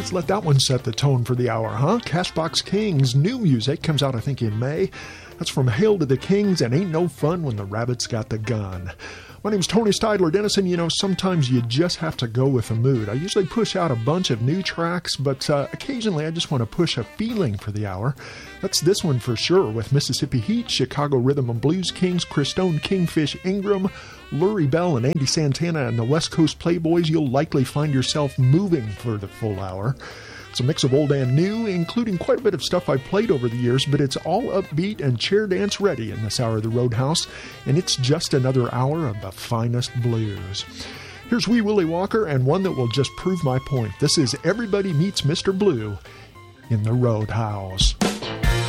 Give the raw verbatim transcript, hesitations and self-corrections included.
let's let that one set the tone for the hour, huh? Cashbox Kings, new music, comes out I think in May. That's from Hail to the Kings and Ain't No Fun When the Rabbit's Got the Gun. My name's Tony Steidler Dennison. You know, sometimes you just have to go with the mood. I usually push out a bunch of new tracks, but uh, occasionally I just want to push a feeling for the hour. That's this one for sure, with Mississippi Heat, Chicago Rhythm and Blues Kings, Christone Kingfish Ingram, Lurie Bell, and Andy Santana and the West Coast Playboys. You'll likely find yourself moving for the full hour. It's a mix of old and new, including quite a bit of stuff I've played over the years, but it's all upbeat and chair dance ready in this hour of the Roadhouse, and it's just another hour of the finest blues. Here's Wee Willie Walker, and one that will just prove my point. This is Everybody Meets Mister Blue in the Roadhouse.